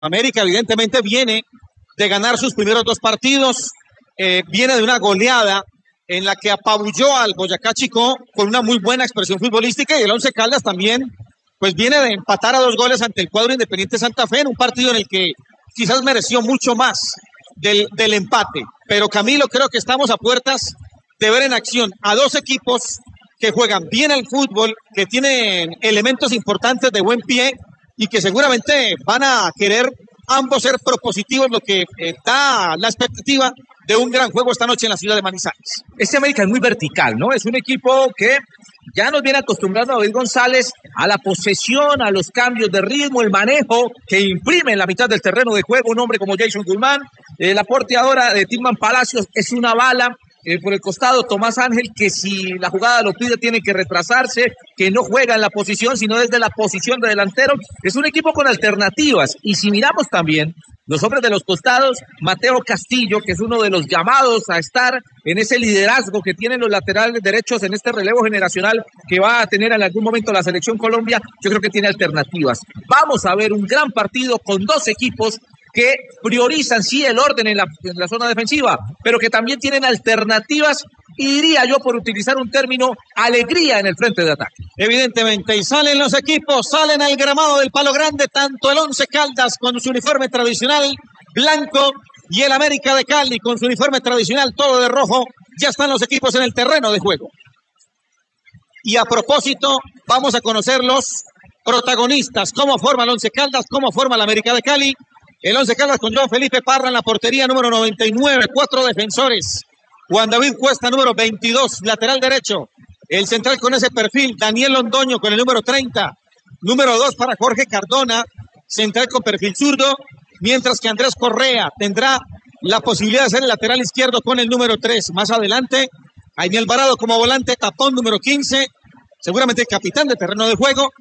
América evidentemente viene de ganar sus primeros dos partidos, viene de una goleada en la que apabulló al Boyacá Chicó con una muy buena expresión futbolística, y el Once Caldas también pues viene de empatar a 2 goles ante el cuadro Independiente Santa Fe en un partido en el que quizás mereció mucho más del empate. Pero Camilo, creo que estamos a puertas de ver en acción a 2 equipos que juegan bien al fútbol, que tienen elementos importantes de buen pie y que seguramente van a querer ambos ser propositivos, lo que da la expectativa de un gran juego esta noche en la ciudad de Manizales. Este América es muy vertical, ¿no? Es un equipo que ya nos viene acostumbrando a David González a la posesión, a los cambios de ritmo, el manejo que imprime en la mitad del terreno de juego un hombre como Jason Guzmán. La porteadora de Tilman Palacios es una bala. Por el costado Tomás Ángel, que si la jugada lo pide tiene que retrasarse, que no juega en la posición sino desde la posición de delantero. Es un equipo con alternativas, y si miramos también los hombres de los costados, Mateo Castillo, que es uno de los llamados a estar en ese liderazgo que tienen los laterales derechos en este relevo generacional que va a tener en algún momento la selección Colombia, yo creo que tiene alternativas. Vamos a ver un gran partido con 2 equipos que priorizan sí el orden en la zona defensiva, pero que también tienen alternativas, y diría yo, por utilizar un término, alegría en el frente de ataque. Evidentemente, y salen los equipos, salen al gramado del Palo Grande, tanto el Once Caldas con su uniforme tradicional blanco y el América de Cali con su uniforme tradicional todo de rojo. Ya están los equipos en el terreno de juego. Y a propósito, vamos a conocer los protagonistas, cómo forma el Once Caldas, cómo forma el América de Cali. El Once Caldas con Joan Felipe Parra en la portería, número 99, 4 defensores. Juan David Cuesta, número 22, lateral derecho. El central con ese perfil, Daniel Londoño con el número 30. Número 2 para Jorge Cardona, central con perfil zurdo. Mientras que Andrés Correa tendrá la posibilidad de ser el lateral izquierdo con el número 3. Más adelante, Jaime Alvarado como volante, tapón número 15. Seguramente el capitán de terreno de juego.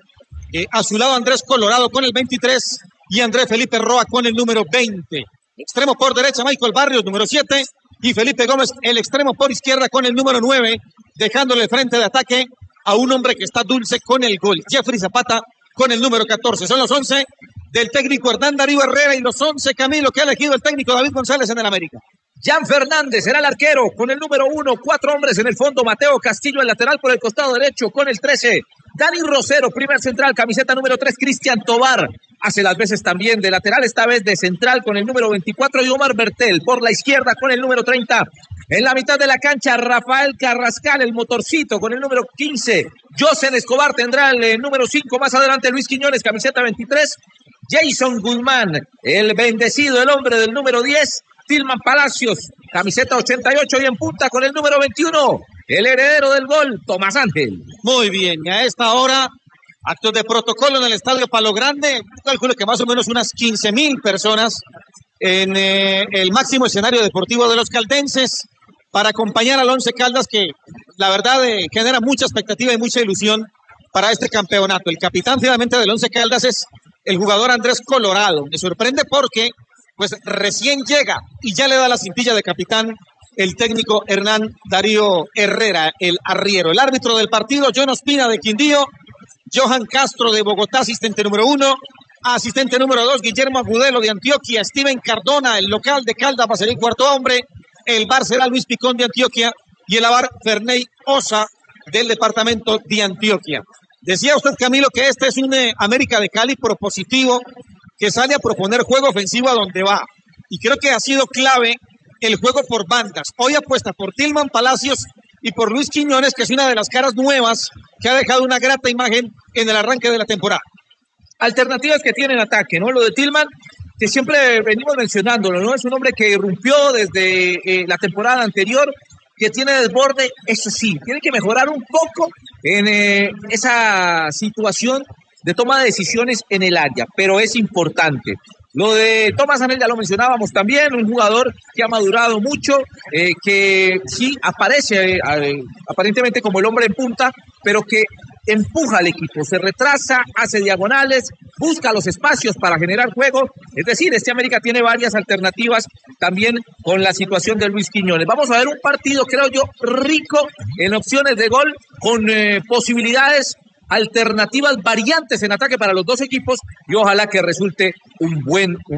A su lado Andrés Colorado con el 23. Y Andrés Felipe Roa con el número 20. Extremo por derecha, Michael Barrios, número 7. Y Felipe Gómez, el extremo por izquierda con el número 9, dejándole frente de ataque a un hombre que está dulce con el gol. Jeffrey Zapata con el número 14. Son los 11 del técnico Hernán Darío Herrera y los 11, Camilo, que ha elegido el técnico David González en el América. Jan Fernández será el arquero con el número 1, 4 hombres en el fondo. Mateo Castillo, el lateral por el costado derecho con el 13. Dani Rosero, primer central, camiseta número 3. Cristian Tobar hace las veces también de lateral, esta vez de central con el número 24. Y Omar Bertel por la izquierda con el número 30. En la mitad de la cancha, Rafael Carrascal, el motorcito, con el número 15. Josen Escobar tendrá el número 5. Más adelante, Luis Quiñones, camiseta 23. Jason Guzmán, el bendecido, el hombre del número 10. Tilman Palacios, camiseta 88, y en punta con el número 21, el heredero del gol, Tomás Ángel. Muy bien, y a esta hora, actos de protocolo en el Estadio Palo Grande. Calculo que más o menos unas 15,000 personas en el máximo escenario deportivo de los caldenses para acompañar al Once Caldas, que la verdad genera mucha expectativa y mucha ilusión para este campeonato. El capitán finalmente del Once Caldas es el jugador Andrés Colorado. Me sorprende porque pues recién llega y ya le da la cintilla de capitán el técnico Hernán Darío Herrera, el arriero. El árbitro del partido, John Ospina de Quindío, Johan Castro de Bogotá, asistente número 1, asistente número 2, Guillermo Agudelo de Antioquia, Steven Cardona, el local de Caldas, va a ser el cuarto hombre, el VAR será Luis Picón de Antioquia y el AVAR Ferney Osa del departamento de Antioquia. Decía usted, Camilo, que este es un América de Cali propositivo, que sale a proponer juego ofensivo a donde va. Y creo que ha sido clave el juego por bandas. Hoy apuesta por Tilman Palacios y por Luis Quiñones, que es una de las caras nuevas que ha dejado una grata imagen en el arranque de la temporada. Alternativas que tiene en ataque, ¿no? Lo de Tilman, que siempre venimos mencionándolo, ¿no? Es un hombre que irrumpió desde la temporada anterior, que tiene desborde, eso sí, tiene que mejorar un poco en esa situación de toma de decisiones en el área, pero es importante. Lo de Tomás Ángel ya lo mencionábamos también, un jugador que ha madurado mucho, que sí aparece aparentemente como el hombre en punta, pero que empuja al equipo, se retrasa, hace diagonales, busca los espacios para generar juego. Es decir, este América tiene varias alternativas también con la situación de Luis Quiñones. Vamos a ver un partido, creo yo, rico en opciones de gol, con posibilidades alternativas, variantes en ataque para los dos equipos y ojalá que resulte un buen